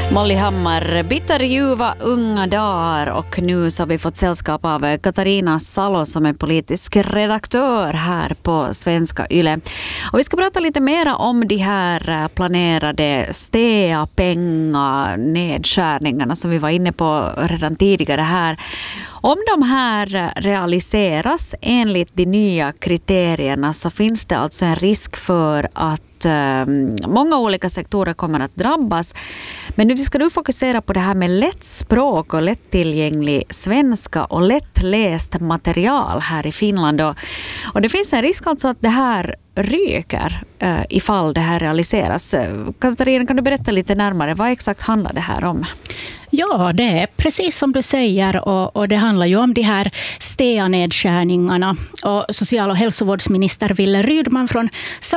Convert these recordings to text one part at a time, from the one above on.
Molly Hammar, bitterljuva unga dagar, och nu så har vi fått sällskap av Katarina Salo som är politisk redaktör här på Svenska Yle. Och vi ska prata lite mer om de här planerade STEA-pengar, nedskärningarna som vi var inne på redan tidigare här. Om de här realiseras enligt de nya kriterierna så finns det alltså en risk för att många olika sektorer kommer att drabbas. Men nu ska du fokusera på det här med lätt språk och lättillgänglig svenska och lättläst material här i Finland. Och det finns en risk alltså att det här ryker ifall det här realiseras. Katarina, kan du berätta lite närmare, vad exakt handlar det här om? Ja, det är precis som du säger, och det handlar ju om de här STEA-nedskärningarna. Och social- och hälsovårdsminister Wille Rydman från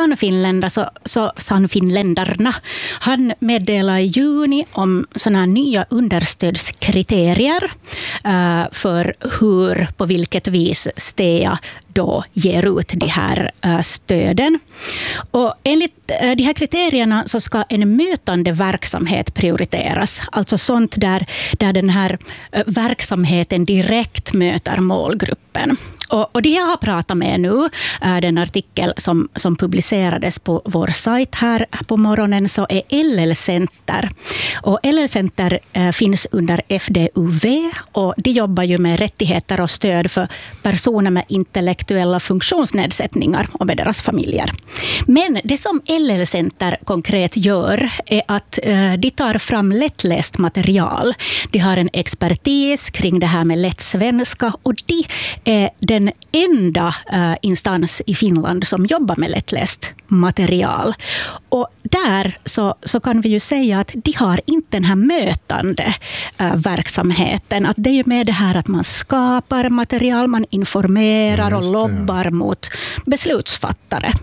Sannfinländarna, han meddelar i juni om såna här nya understödskriterier för på vilket vis STEA då ger ut de här stöden. Och enligt de här kriterierna så ska en mötande verksamhet prioriteras. Alltså sånt där den här verksamheten direkt möter målgruppen. Och det jag har pratat med nu, den artikel som publicerades på vår sajt här på morgonen, så är LL-center. Och LL-center finns under FDUV, och de jobbar ju med rättigheter och stöd för personer med intellektuella funktionsnedsättningar och med deras familjer. Men det som LL-center konkret gör är att de tar fram lättläst material. De har en expertis kring det här med lätt svenska, och de är den enda instans i Finland som jobbar med lättläst material. Och där så kan vi ju säga att de har inte den här mötande verksamheten. Att det är ju med det här att man skapar material, man informerar och lobbar mot beslutsfattare.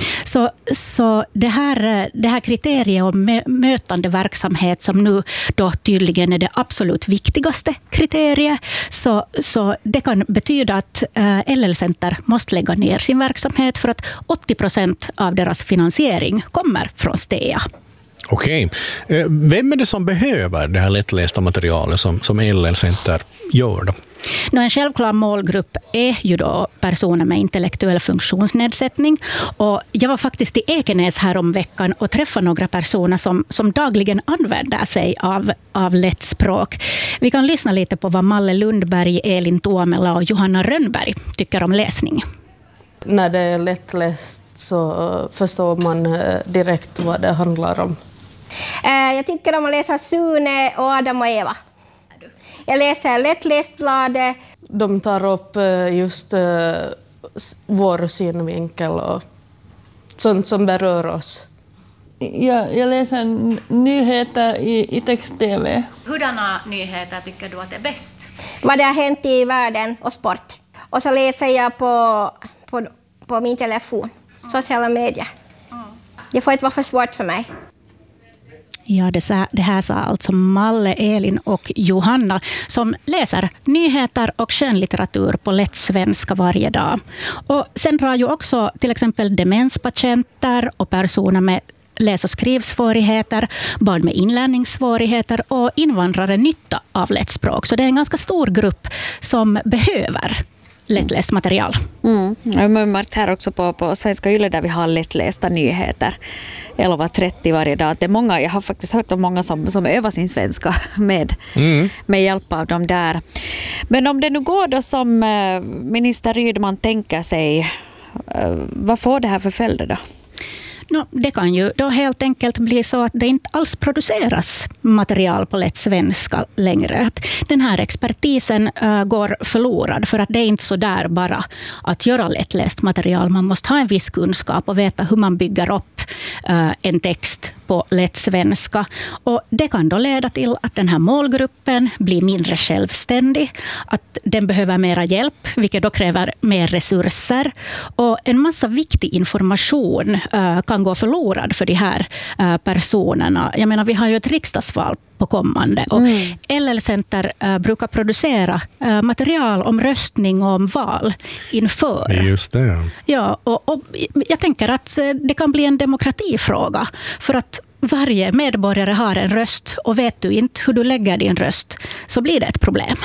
Så det här kriteriet om mötande verksamhet, som nu då tydligen är det absolut viktigaste kriteriet, så det kan betyda att LL-center måste lägga ner sin verksamhet för att 80% av deras finansiering kommer från STEA. Okej. Vem är det som behöver det här lättlästa materialet som LL-center gör då? En självklar målgrupp är ju då personer med intellektuell funktionsnedsättning. Och jag var faktiskt i Ekenäs här om veckan och träffade några personer som dagligen använder sig av lättspråk. Vi kan lyssna lite på vad Malle Lundberg, Elin Tuomela och Johanna Rönnberg tycker om läsning. När det är lättläst så förstår man direkt vad det handlar om. Jag tycker om att läsa Sune och Adam och Eva. Jag läser lättlästbladet. De tar upp just vår synvinkel och sånt som berör oss. Jag läser nyheter i text-tv. Hurdana nyheter tycker du att är bäst? Vad det har hänt i världen och sport. Och så läser jag på min telefon, sociala medier. Det får inte vara för svårt för mig. Ja, det här sa alltså Malle, Elin och Johanna som läser nyheter och skönlitteratur på lätt svenska varje dag. Och sen drar ju också till exempel demenspatienter och personer med läs- och skrivsvårigheter, barn med inlärningssvårigheter och invandrare nytta av lättspråk. Så det är en ganska stor grupp som behöver lättläst material. Jag har märkt här också på Svenska Yle där vi har lättlästa nyheter 11.30 varje dag. Det är många, jag har faktiskt hört om många som övar sin svenska med hjälp av dem där. Men om det nu går då som minister Rydman tänker sig, vad får det här för följder då? Det kan ju då helt enkelt bli så att det inte alls produceras material på lätt svenska längre. Att den här expertisen går förlorad, för att det är inte så där bara att göra lättläst material. Man måste ha en viss kunskap och veta hur man bygger upp en text på lätt svenska. Och det kan då leda till att den här målgruppen blir mindre självständig, att den behöver mera hjälp, vilket då kräver mer resurser. Och en massa viktig information kan gå förlorad för de här personerna. Jag menar, vi har ju ett riksdagsval på kommande. Och LL-center brukar producera material om röstning och om val inför. Just det. Ja, och jag tänker att det kan bli en demokratifråga. För att varje medborgare har en röst, och vet du inte hur du lägger din röst så blir det ett problem.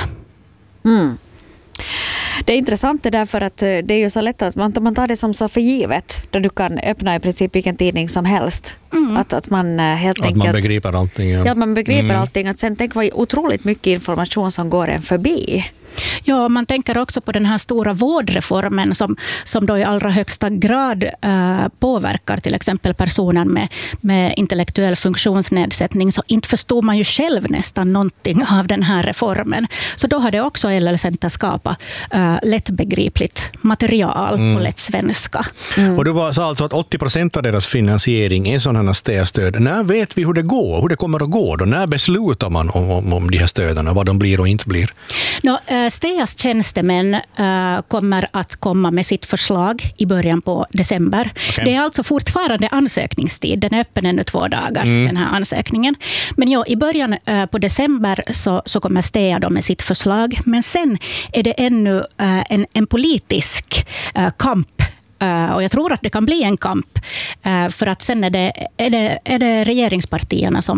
Det är intressant det där, för att det är ju så lätt att man tar det som så för givet, då du kan öppna i princip vilken tidning som helst. Att man helt enkelt... Att man begriper allting. Ja, man begriper allting. Att sen tänk vad otroligt mycket information som går en förbi. Ja, man tänker också på den här stora vårdreformen som då i allra högsta grad påverkar till exempel personer med intellektuell funktionsnedsättning. Så inte förstår man ju själv nästan någonting av den här reformen. Så då har det också LL-center skapat lättbegripligt material på lätt svenska. Och du sa alltså att 80% av deras finansiering är sådana STEA-stöd. När vet vi hur det går? Hur det kommer att gå då? När beslutar man om de här stöden, vad de blir och inte blir? STEAs tjänstemän kommer att komma med sitt förslag i början på december. Okay. Det är alltså fortfarande ansökningstid. Den är öppen ännu 2 dagar, den här ansökningen. Men ja, i början på december så kommer STEA då med sitt förslag. Men sen är det ännu en politisk kamp. Och jag tror att det kan bli en kamp, för att sen är det regeringspartierna